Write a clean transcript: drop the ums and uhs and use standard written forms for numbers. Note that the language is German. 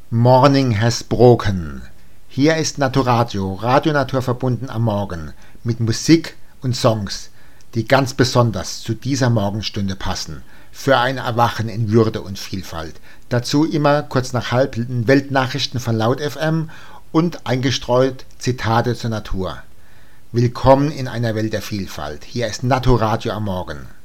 Morning has broken. Hier ist Naturadio, Radio Natur verbunden am Morgen, mit Musik und Songs, die ganz besonders zu dieser Morgenstunde passen, für ein Erwachen in Würde und Vielfalt. Dazu immer kurz nach halb Weltnachrichten von Laut FM und eingestreut Zitate zur Natur. Willkommen in einer Welt der Vielfalt. Hier ist Naturadio am Morgen.